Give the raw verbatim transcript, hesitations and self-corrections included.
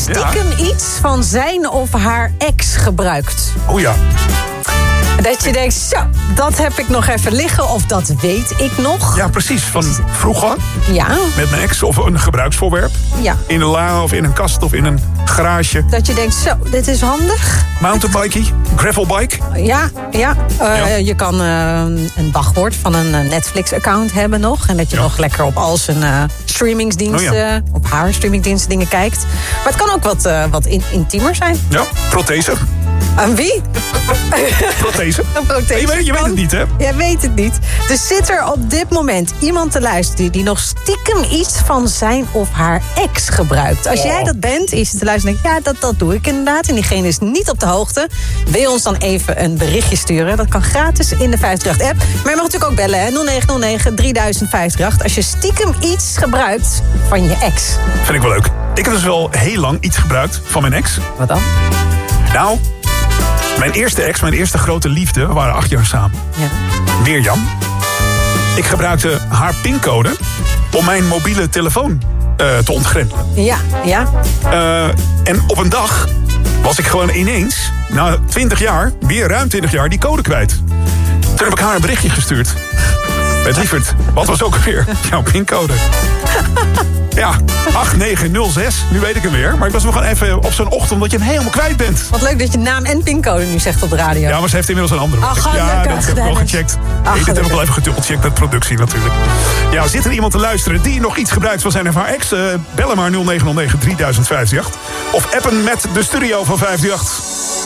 stiekem ja. iets van zijn of haar ex gebruikt. Oh ja. Dat je denkt, zo, dat heb ik nog even liggen of dat weet ik nog. Ja, precies. Van vroeger. Ja. Met mijn ex of een gebruiksvoorwerp. Ja. In een la of in een kast of in een garage. Dat je denkt, zo, dit is handig. Mountainbikey, gravelbike. Ja, ja. Uh, ja. Je kan uh, een wachtwoord van een Netflix-account hebben nog. En dat je ja. nog lekker op al zijn uh, streamingsdiensten, oh ja. op haar streamingdiensten dingen kijkt. Maar het kan ook wat, uh, wat in, intiemer zijn. Ja, prothese. Aan wie? Prothese. Een prothese. Je, weet, je weet het niet, hè? Jij weet het niet. Dus zit er op dit moment iemand te luisteren die nog stiekem iets van zijn of haar ex gebruikt? Als oh. jij dat bent, is het te luisteren en denkt, ja, dat, dat doe ik inderdaad. En diegene is niet op de hoogte. Wil je ons dan even een berichtje sturen? Dat kan gratis in de vijf drie acht app. Maar je mag natuurlijk ook bellen, hè? nul negen nul negen drie duizend vijf drie acht. Als je stiekem iets gebruikt van je ex. Vind ik wel leuk. Ik heb dus wel heel lang iets gebruikt van mijn ex. Wat dan? Nou, mijn eerste ex, mijn eerste grote liefde, we waren acht jaar samen. Ja. Mirjam. Ik gebruikte haar pincode om mijn mobiele telefoon uh, te ontgrendelen. Ja, ja. Uh, en op een dag was ik gewoon ineens, na twintig jaar, weer ruim twintig jaar, die code kwijt. Toen heb ik haar een berichtje gestuurd. Met lieverd, wat was ook alweer jouw pincode? Ja, acht negen nul zes, nu weet ik hem weer. Maar ik was nog gewoon even op zo'n ochtend dat je hem helemaal kwijt bent. Wat leuk dat je naam en pincode nu zegt op de radio. Ja, maar ze heeft inmiddels een andere. Ach, ja, dat heb ik wel gecheckt. Ach, hey, dit heb ik wel even gedubbelcheckt met productie natuurlijk. Ja, zit er iemand te luisteren die nog iets gebruikt van zijn of haar ex? Uh, bellen maar nul negen nul negen drie duizend vijf drie acht. Of appen met de studio van vijf drie acht.